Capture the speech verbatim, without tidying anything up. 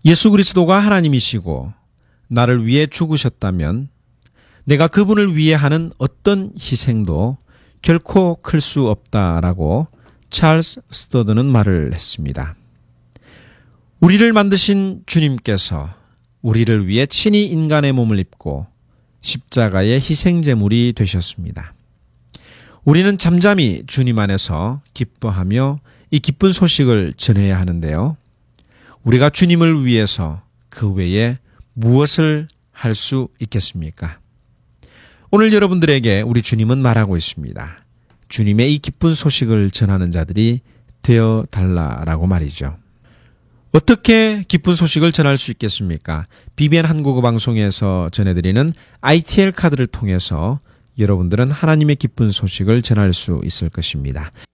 예수 그리스도가 하나님이시고 나를 위해 죽으셨다면 내가 그분을 위해 하는 어떤 희생도 결코 클 수 없다라고 찰스 스터드는 말을 했습니다. 우리를 만드신 주님께서 우리를 위해 친히 인간의 몸을 입고 십자가의 희생제물이 되셨습니다. 우리는 잠잠히 주님 안에서 기뻐하며 이 기쁜 소식을 전해야 하는데요. 우리가 주님을 위해서 그 외에 무엇을 할 수 있겠습니까? 오늘 여러분들에게 우리 주님은 말하고 있습니다. 주님의 이 기쁜 소식을 전하는 자들이 되어 달라라고 말이죠. 어떻게 기쁜 소식을 전할 수 있겠습니까? 비비엔 한국어 방송에서 전해드리는 아이티엘 카드를 통해서 여러분들은 하나님의 기쁜 소식을 전할 수 있을 것입니다.